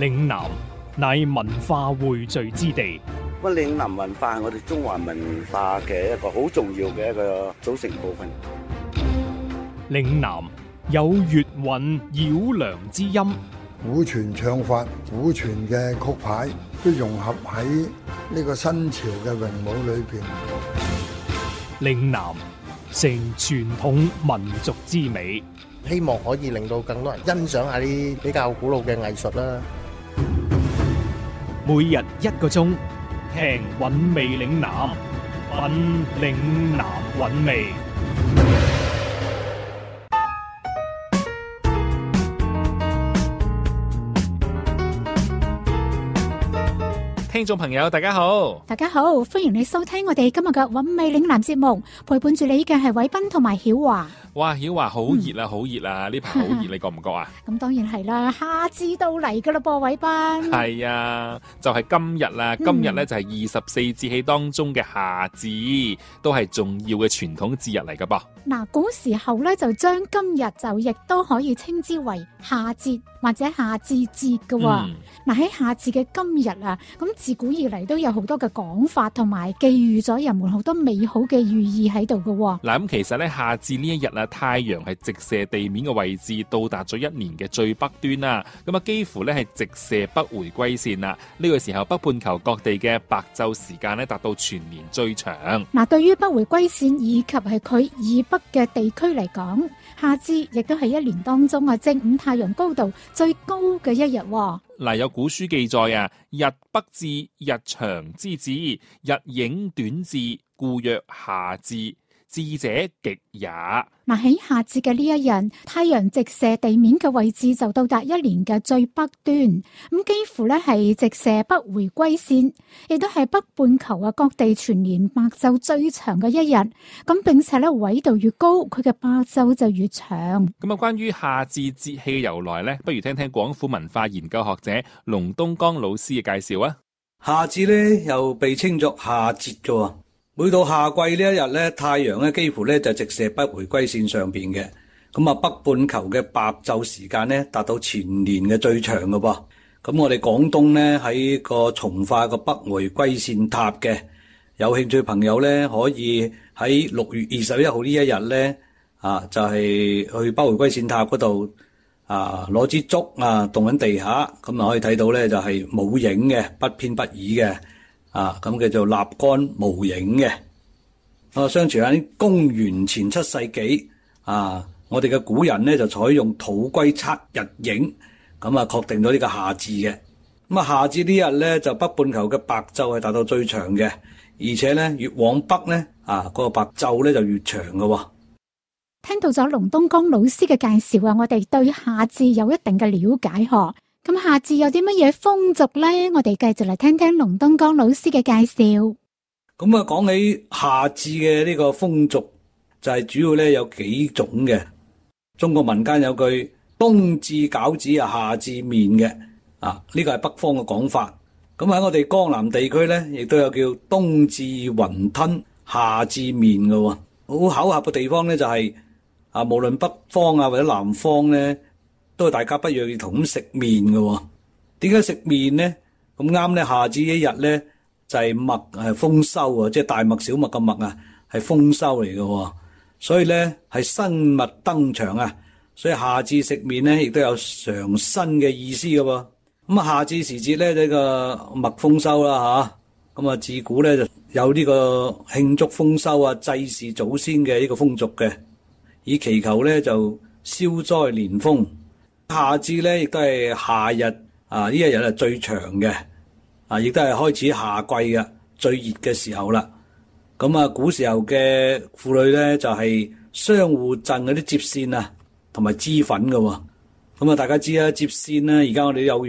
嶺南乃文化匯聚之地。 咁嶺南文化係我哋中華文化嘅一個好重要嘅一個組成部分。 嶺南有粵韻繞梁之音， 古傳唱法、古傳嘅曲牌都融合喺呢個新潮嘅詠舞裏邊。 嶺南成傳統民族之美， 希望可以令到更多人欣賞下啲比較古老嘅藝術啦。 每日1個鐘，聽韻味嶺南，品嶺南韻味。聽眾朋友大家好， 大家好，歡迎你收聽我哋今日嘅韻味嶺南節目，陪伴住你嘅係偉斌同埋曉華。 哇，曉華好熱啊，好熱啊！呢排好熱，你覺唔覺啊？ 咁當然係啦，夏至到嚟噶啦噃，偉斌。 係啊，就係今日啦。今日咧就係24節氣當中嘅夏至，都係重要嘅傳統節日嚟噶噃。 嗱，古時候咧就將今日就亦都可以稱之為夏節或者夏至節噶。嗱，喺夏至嘅今日啊，咁自古以嚟都有好多嘅講法，同埋寄予咗人們好多美好嘅寓意喺度噶。 嗱，咁其實咧夏至呢一日啊，太陽係直射地面嘅位置，到達咗一年嘅最北端啦。咁啊，幾乎咧係直射北回歸線啦。呢個時候，北半球各地嘅白晝時間咧達到全年最長。 嗱，對於北回歸線以及係佢以北嘅地區嚟講，夏至亦都係一年當中啊正午太陽高度最高嘅一日。 嗱，有古書記載啊，日北至，日長之至，日影短至，故曰夏至。至者極也。嗱， 喺夏至嘅呢一日，太陽直射地面嘅位置就到達一年嘅最北端，咁幾乎咧係直射北回歸線，亦都係北半球啊各地全年白晝最長嘅一日。咁並且咧緯度越高，佢嘅白晝就越長。 咁啊，關於夏至節氣嘅由來咧，不如聽聽廣府文化研究學者龍東江老師嘅介紹啊。 夏至咧又被稱作夏節嘅。每到夏季呢一日咧，太陽咧幾乎咧就直射北回歸線上邊嘅，咁啊北半球嘅白晝時間咧達到全年嘅最長嘅噃。咁我哋廣東咧喺個從化個北回歸線塔嘅，有興趣朋友咧可以喺6月21號呢一日咧就係去北回歸線塔嗰度攞支竹動喺地下，咁啊可以睇到咧就係冇影嘅，不偏不倚嘅。咁叫做立竿無影嘅。相傳喺公元前7世紀，我哋嘅古人咧就採用土龜測日影，咁啊確定咗呢個夏至嘅。咁啊夏至呢日咧就北半球嘅白晝係達到最長嘅，而且咧越往北咧個白晝咧就越長嘅。 聽到咗龍東江老師嘅介紹啊，我哋對夏至有一定嘅了解嗬。咁夏至有啲乜嘢風俗呢？我哋繼續嚟聽聽龍東江老師嘅介紹。 咁啊，講起夏至嘅呢個風俗，就係主要咧有幾種嘅。中國民間有句冬至餃子夏至麵嘅，呢個係北方嘅講法。咁喺我哋江南地區咧，亦都有叫冬至雲吞夏至麵嘅。好巧合嘅地方咧，就係無論北方或者南方咧，都係大家不約而同咁食麵嘅。點解食麵呢？咁啱咧，夏至一日咧就係麥係豐收啊，即係大麥、小麥嘅麥係豐收嚟嘅，所以咧係新麥登場啊。所以夏至食麵咧，亦都有嘗新嘅意思嘅喎。咁啊，夏至時節咧呢個麥豐收啦嚇，咁啊自古咧就有呢個慶祝豐收祭祀祖先嘅呢個風俗嘅，以祈求咧就消災連豐。夏至咧亦都係夏日呢一日係最長嘅，亦都係開始夏季嘅最熱嘅時候啦。咁啊，古時候嘅婦女咧就係相互贈嗰啲接線同埋脂粉嘅。咁啊，大家知啦，接線咧而家我哋有